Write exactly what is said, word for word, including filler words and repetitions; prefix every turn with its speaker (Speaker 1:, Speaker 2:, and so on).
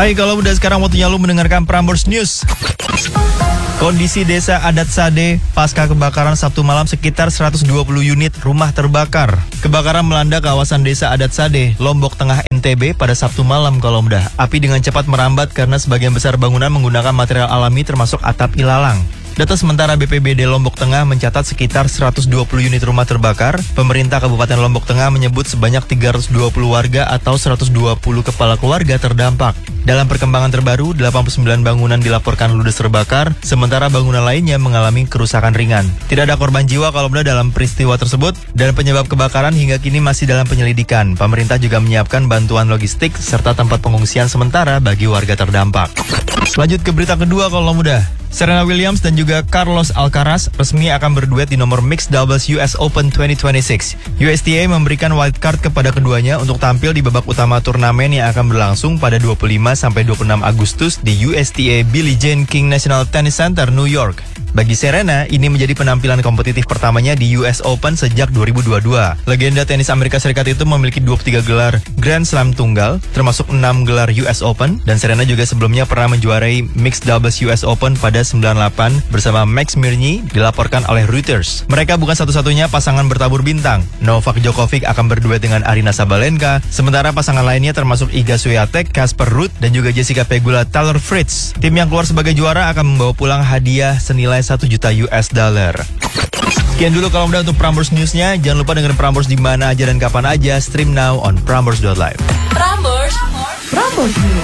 Speaker 1: Hai, kalau udah sekarang waktunya lu mendengarkan Prambors News. Kondisi desa adat Sade pasca kebakaran Sabtu malam, sekitar seratus dua puluh unit rumah terbakar. Kebakaran melanda kawasan desa adat Sade, Lombok Tengah, N T B pada Sabtu malam kalau mudah. Api dengan cepat merambat karena sebagian besar bangunan menggunakan material alami termasuk atap ilalang. Data sementara B P B D Lombok Tengah mencatat sekitar seratus dua puluh unit rumah terbakar. Pemerintah Kabupaten Lombok Tengah menyebut sebanyak tiga ratus dua puluh warga atau seratus dua puluh kepala keluarga terdampak. Dalam perkembangan terbaru, delapan puluh sembilan bangunan dilaporkan ludes terbakar, sementara bangunan lainnya mengalami kerusakan ringan. Tidak ada korban jiwa kalau benar dalam peristiwa tersebut, dan penyebab kebakaran hingga kini masih dalam penyelidikan. Pemerintah juga menyiapkan bantuan logistik serta tempat pengungsian sementara bagi warga terdampak. Lanjut ke berita kedua kalau mudah. Serena Williams dan juga Carlos Alcaraz resmi akan berduet di nomor Mixed Doubles U S Open dua ribu dua puluh enam. U S T A memberikan wildcard kepada keduanya untuk tampil di babak utama turnamen yang akan berlangsung pada dua puluh lima sampai dua puluh enam Agustus di U S T A Billie Jean King National Tennis Center, New York. Bagi Serena, ini menjadi penampilan kompetitif pertamanya di U S Open sejak dua ribu dua puluh dua. Legenda tenis Amerika Serikat itu memiliki dua puluh tiga gelar Grand Slam tunggal, termasuk enam gelar U S Open, dan Serena juga sebelumnya pernah menjuarai Mixed Doubles U S Open pada sembilan puluh delapan bersama Max Mirnyi, dilaporkan oleh Reuters. Mereka bukan satu-satunya pasangan bertabur bintang. Novak Djokovic akan berduet dengan Aryna Sabalenka, sementara pasangan lainnya termasuk Iga Swiatek, Casper Ruud, dan juga Jessica Pegula Taylor Fritz. Tim yang keluar sebagai juara akan membawa pulang hadiah senilai satu juta U S dollar. Sekian dulu kalau udah untuk Prambors News-nya. Jangan lupa dengerin Prambors di mana aja dan kapan aja. Stream now on prambors dot live.
Speaker 2: Prambors, Prambors News.